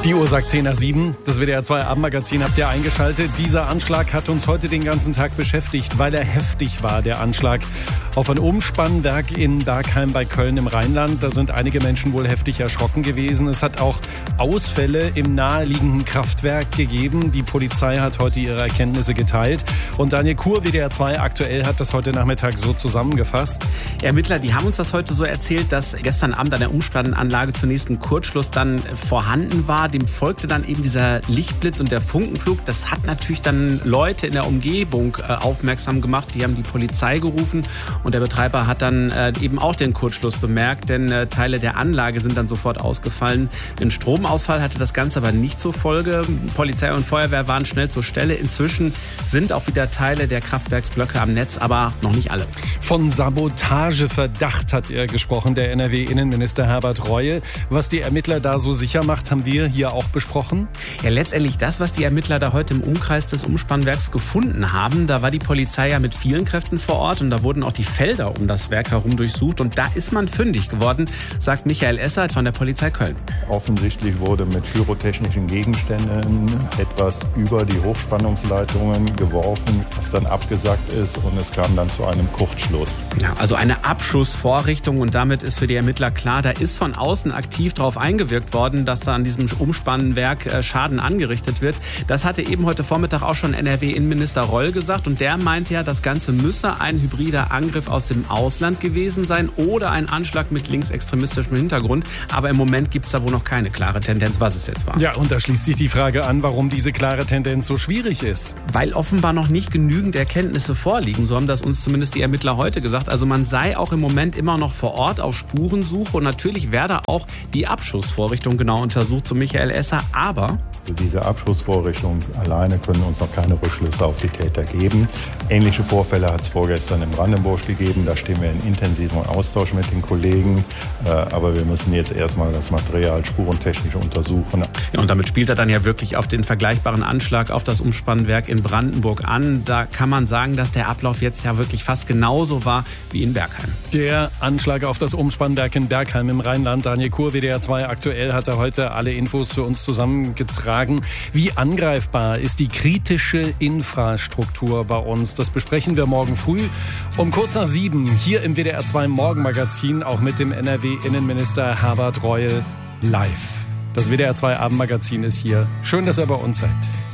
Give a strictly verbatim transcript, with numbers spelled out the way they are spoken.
Die Uhr sagt zehn nach sieben. Das W D R zwei Abendmagazin habt ihr eingeschaltet. Dieser Anschlag hat uns heute den ganzen Tag beschäftigt, weil er heftig war, der Anschlag auf ein Umspannwerk in Bergheim bei Köln im Rheinland. Da sind einige Menschen wohl heftig erschrocken gewesen. Es hat auch Ausfälle im naheliegenden Kraftwerk gegeben. Die Polizei hat heute ihre Erkenntnisse geteilt. Und Daniel Kur, W D R zwei aktuell, hat das heute Nachmittag so zusammengefasst. Ermittler, die haben uns das heute so erzählt, dass gestern Abend an der Umspannanlage zunächst ein Kurzschluss dann vorhanden war. Dem folgte dann eben dieser Lichtblitz und der Funkenflug. Das hat natürlich dann Leute in der Umgebung äh, aufmerksam gemacht. Die haben die Polizei gerufen und der Betreiber hat dann äh, eben auch den Kurzschluss bemerkt, denn äh, Teile der Anlage sind dann sofort ausgefallen. Den Stromausfall hatte das Ganze aber nicht zur Folge. Polizei und Feuerwehr waren schnell zur Stelle. Inzwischen sind auch wieder Teile der Kraftwerksblöcke am Netz, aber noch nicht alle. Von Sabotageverdacht hat er gesprochen, der N R W-Innenminister Herbert Reul. Was die Ermittler da so sicher macht, haben wir hier auch besprochen. Ja, letztendlich das, was die Ermittler da heute im Umkreis des Umspannwerks gefunden haben. Da war die Polizei ja mit vielen Kräften vor Ort und da wurden auch die Felder um das Werk herum durchsucht. Und da ist man fündig geworden, sagt Michael Essert von der Polizei Köln. Offensichtlich wurde mit pyrotechnischen Gegenständen etwas über die Hochspannungsleitungen geworfen, was dann abgesackt ist und es kam dann zu einem Kurzschluss. Ja, also eine Abschussvorrichtung und damit ist für die Ermittler klar, da ist von außen aktiv darauf eingewirkt worden, dass da an diesem Umspannwerk äh, Schaden angerichtet wird. Das hatte eben heute Vormittag auch schon N R W-Innenminister Reul gesagt und der meinte ja, das Ganze müsse ein hybrider Angriff aus dem Ausland gewesen sein oder ein Anschlag mit linksextremistischem Hintergrund. Aber im Moment gibt es da wohl noch keine klare Tendenz, was es jetzt war. Ja, und da schließt sich die Frage an, warum diese klare Tendenz so schwierig ist. Weil offenbar noch nicht genügend Erkenntnisse vorliegen. So haben das uns zumindest die Ermittler heute gesagt. Also man sei auch im Moment immer noch vor Ort auf Spurensuche und natürlich werde auch die Abschussvorrichtung genau untersucht, so Michael Esser. Aber also diese Abschussvorrichtungen alleine können uns noch keine Rückschlüsse auf die Täter geben. Ähnliche Vorfälle hat es vorgestern in Brandenburg gegeben. Da stehen wir in intensivem Austausch mit den Kollegen. Aber wir müssen jetzt erstmal das Material spurentechnisch untersuchen. Ja, und damit spielt er dann ja wirklich auf den vergleichbaren Anschlag auf das Umspannwerk in Brandenburg an. Da kann man sagen, dass der Ablauf jetzt ja wirklich fast genauso war wie in Bergheim. Der Anschlag auf das Umspannwerk in Bergheim im Rheinland. Daniel Kur, W D R zwei aktuell, hat er heute alle Infos für uns zusammengetragen. Wie angreifbar ist die kritische Infrastruktur bei uns? Das besprechen wir morgen früh um kurz nach sieben hier im W D R zwei Morgenmagazin, auch mit dem N R W-Innenminister Herbert Reul live. Das W D R zwei Abendmagazin ist hier. Schön, dass ihr bei uns seid.